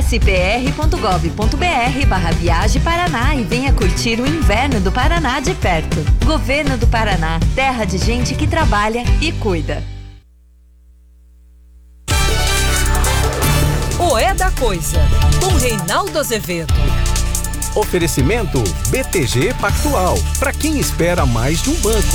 Acesse pr.gov.br/Viaje Paraná e venha curtir o inverno do Paraná de perto. Governo do Paraná, terra de gente que trabalha e cuida. O É da Coisa, com Reinaldo Azevedo. Oferecimento BTG Pactual, para quem espera mais de um banco.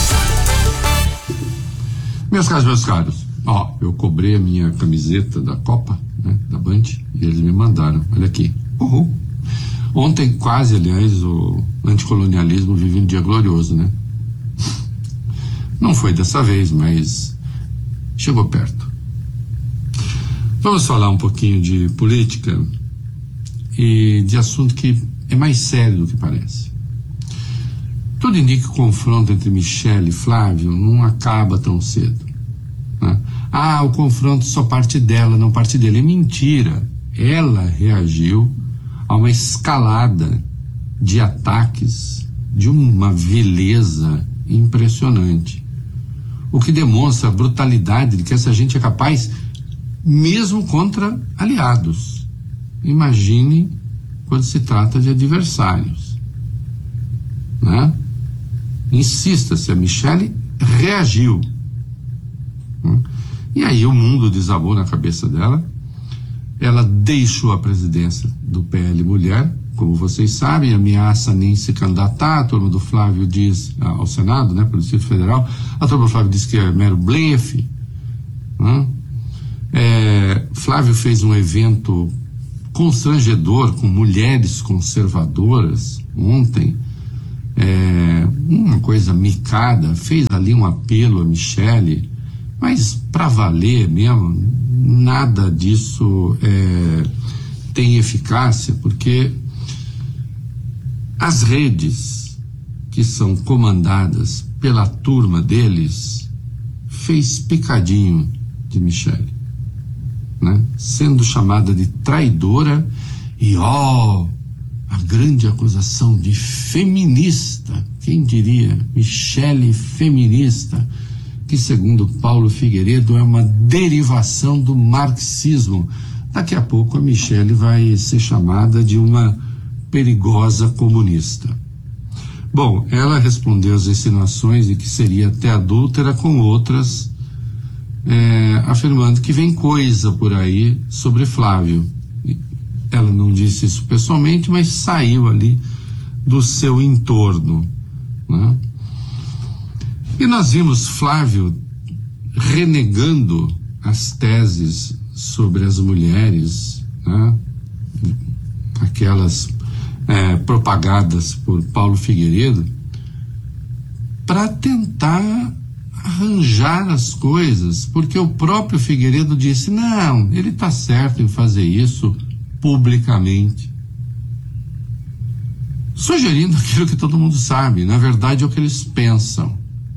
Meus caros, eu cobrei a minha camiseta da Copa, né, da Band, e eles me mandaram, olha aqui. Uhul. Ontem quase, aliás, o anticolonialismo vive um dia glorioso, né? Não foi dessa vez, mas chegou perto. Vamos falar um pouquinho de política e de assunto que é mais sério do que parece. Tudo indica que o confronto entre Michele e Flávio não acaba tão cedo, né? O confronto só parte dela, não parte dele. É mentira. Ela reagiu a uma escalada de ataques de uma vileza impressionante, o que demonstra a brutalidade de que essa gente é capaz mesmo contra aliados. Imagine quando se trata de adversários, né? Insista-se, a Michele reagiu, e aí o mundo desabou na cabeça dela. Ela deixou a presidência do PL Mulher, como vocês sabem, ameaça nem se candidatar. A turma do Flávio diz ao Senado, né, pelo Distrito Federal, a turma do Flávio diz que é mero blefe, né? Flávio fez um evento constrangedor com mulheres conservadoras ontem, uma coisa micada, fez ali um apelo a Michele, mas para valer mesmo, nada disso tem eficácia, porque as redes que são comandadas pela turma deles fez picadinho de Michele, né? Sendo chamada de traidora e a grande acusação de feminista. Quem diria? Michele feminista, que segundo Paulo Figueiredo é uma derivação do marxismo. Daqui a pouco a Michele vai ser chamada de uma perigosa comunista. Bom, ela respondeu às insinuações de que seria até adúltera com outras, afirmando que vem coisa por aí sobre Flávio. Ela não disse isso pessoalmente, mas saiu ali do seu entorno, né? E nós vimos Flávio renegando as teses sobre as mulheres, né? Aquelas propagadas por Paulo Figueiredo, para tentar arranjar as coisas, porque o próprio Figueiredo disse, não, ele está certo em fazer isso publicamente, sugerindo aquilo que todo mundo sabe, na verdade é o que eles pensam.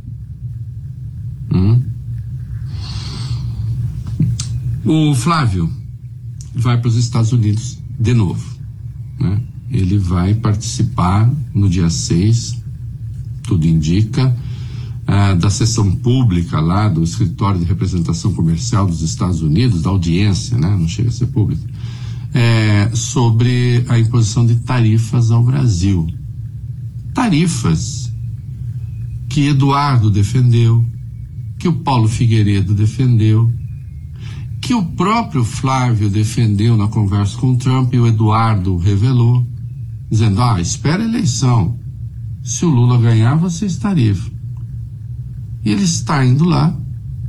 O Flávio vai para os Estados Unidos de novo, né? Ele vai participar no dia 6, tudo indica, da sessão pública lá do Escritório de Representação Comercial dos Estados Unidos, da audiência, né? Não chega a ser pública, sobre a imposição de tarifas ao Brasil. Tarifas que Eduardo defendeu, que o Paulo Figueiredo defendeu, que o próprio Flávio defendeu na conversa com o Trump, e o Eduardo revelou, dizendo, espera a eleição, se o Lula ganhar, vocês tarifam. E ele está indo lá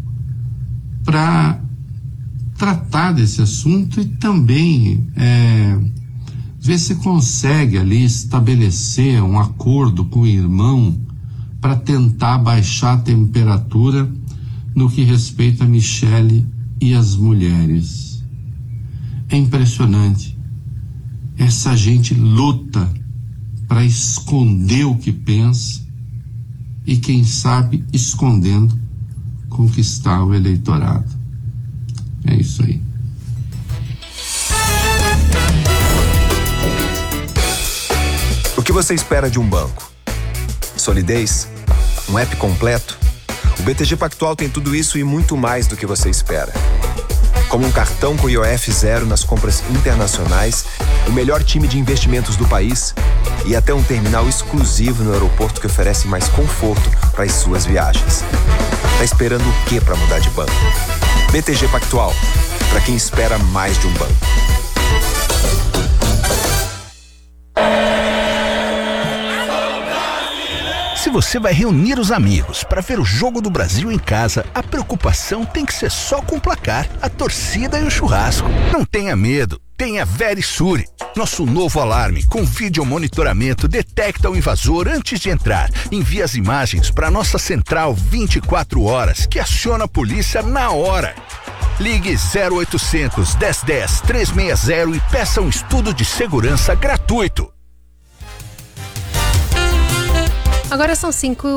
para tratar desse assunto e também ver se consegue ali estabelecer um acordo com o irmão para tentar baixar a temperatura no que respeita a Michele e as mulheres. É impressionante. Essa gente luta para esconder o que pensa e, quem sabe, escondendo, conquistar o eleitorado. É isso aí. O que você espera de um banco? Solidez? Um app completo? O BTG Pactual tem tudo isso e muito mais do que você espera. como um cartão com IOF zero nas compras internacionais, o melhor time de investimentos do país e até um terminal exclusivo no aeroporto que oferece mais conforto para as suas viagens. Tá esperando o quê para mudar de banco? BTG Pactual, para quem espera mais de um banco. Se você vai reunir os amigos para ver o Jogo do Brasil em casa, a preocupação tem que ser só com o placar, a torcida e o churrasco. Não tenha medo, tenha Verisure. Nosso novo alarme com vídeo monitoramento detecta o invasor antes de entrar. Envia as imagens para nossa central 24 horas, que aciona a polícia na hora. Ligue 0800 1010 360 e peça um estudo de segurança gratuito. Agora são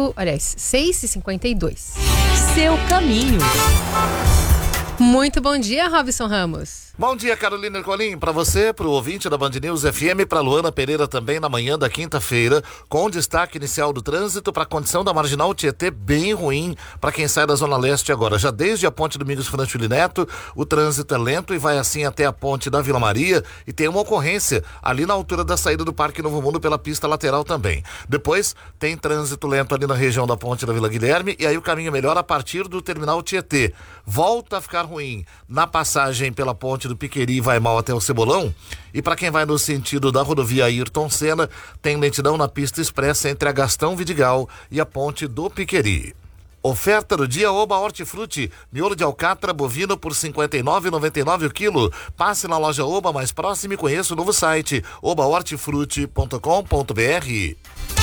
6h52. Seu caminho. Muito bom dia, Robson Ramos. Bom dia, Carolina Ercolim, para você, para o ouvinte da Band News FM, para Luana Pereira também na manhã da quinta-feira, com destaque inicial do trânsito para a condição da Marginal Tietê bem ruim para quem sai da Zona Leste agora. Já desde a ponte Domingos Franchuli Neto, o trânsito é lento e vai assim até a ponte da Vila Maria e tem uma ocorrência ali na altura da saída do Parque Novo Mundo pela pista lateral também. Depois tem trânsito lento ali na região da ponte da Vila Guilherme e aí o caminho melhora a partir do terminal Tietê. Volta a ficar ruim na passagem pela ponte do Piqueri, vai mal até o Cebolão. E para quem vai no sentido da rodovia Ayrton Senna, tem lentidão na pista expressa entre a Gastão Vidigal e a ponte do Piqueri. Oferta do dia Oba Hortifruti, miolo de alcatra bovino por R$ 59,99 o quilo. Passe na loja Oba mais próxima e conheça o novo site obaHortifruti.com.br.